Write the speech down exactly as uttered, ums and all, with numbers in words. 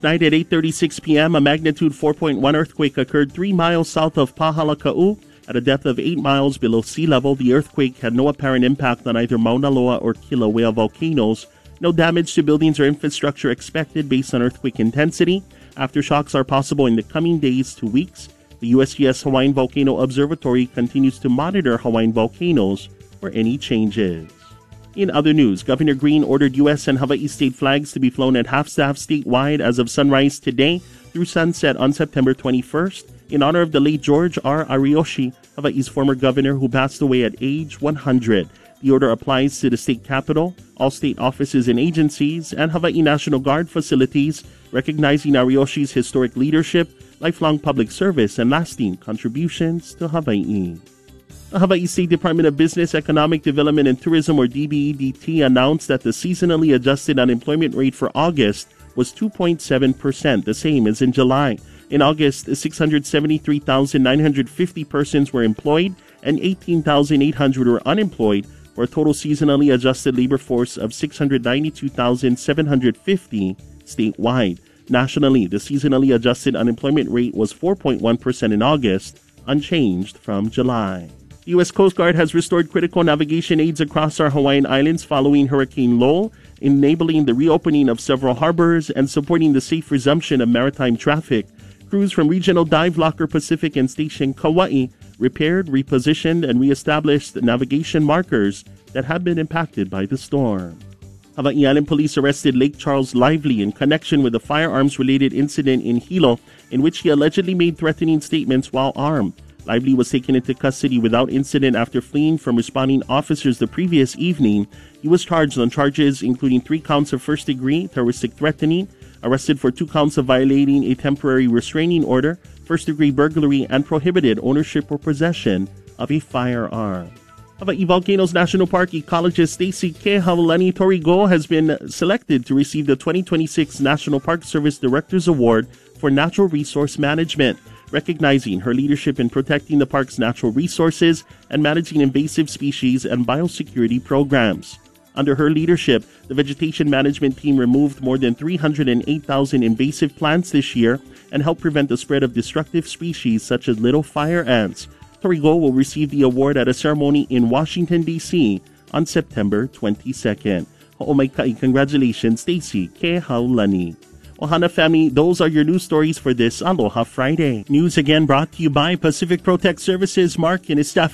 Night at eight thirty-six p.m., a magnitude four point one earthquake occurred three miles south of Pahalaka'u at a depth of eight miles below sea level. The earthquake had no apparent impact on either Mauna Loa or Kilauea volcanoes. No damage to buildings or infrastructure expected based on earthquake intensity. Aftershocks are possible in the coming days to weeks. The U S G S Hawaiian Volcano Observatory continues to monitor Hawaiian volcanoes for any changes. In other news, Governor Green ordered U S and Hawaii state flags to be flown at half-staff statewide as of sunrise today through sunset on September twenty-first in honor of the late George R. Ariyoshi, Hawaii's former governor who passed away at age one hundred. The order applies to the state capitol, all state offices and agencies, and Hawaii National Guard facilities, recognizing Ariyoshi's historic leadership, lifelong public service, and lasting contributions to Hawaii. The Hawaii State Department of Business, Economic Development and Tourism, or D B E D T, announced that the seasonally adjusted unemployment rate for August was two point seven percent, the same as in July. In August, six hundred seventy-three thousand nine hundred fifty persons were employed and eighteen thousand eight hundred were unemployed, for a total seasonally adjusted labor force of six hundred ninety-two thousand seven hundred fifty statewide. Nationally, the seasonally adjusted unemployment rate was four point one percent in August, unchanged from July. The U S Coast Guard has restored critical navigation aids across our Hawaiian islands following Hurricane Lowell, enabling the reopening of several harbors and supporting the safe resumption of maritime traffic. Crews from Regional Dive Locker Pacific and Station Kauai repaired, repositioned, and reestablished navigation markers that had been impacted by the storm. Hawaii Island Police arrested Lake Charles Lively in connection with a firearms-related incident in Hilo in which he allegedly made threatening statements while armed. Lively was taken into custody without incident after fleeing from responding officers the previous evening. He was charged on charges including three counts of first-degree terroristic threatening, arrested for two counts of violating a temporary restraining order, first-degree burglary, and prohibited ownership or possession of a firearm. Hawaii Volcanoes National Park ecologist Stacy Kehaulani Torigo has been selected to receive the twenty twenty-six National Park Service Director's Award for Natural Resource Management, recognizing her leadership in protecting the park's natural resources and managing invasive species and biosecurity programs. Under her leadership, the vegetation management team removed more than three hundred eight thousand invasive plants this year and helped prevent the spread of destructive species such as little fire ants. Torigo will receive the award at a ceremony in Washington, D C on September twenty-second. Ho'omaikai, congratulations, Stacy Kehaulani. Ohana family, those are your news stories for this Aloha Friday. News again brought to you by Pacific Protect Services. Mark and his staff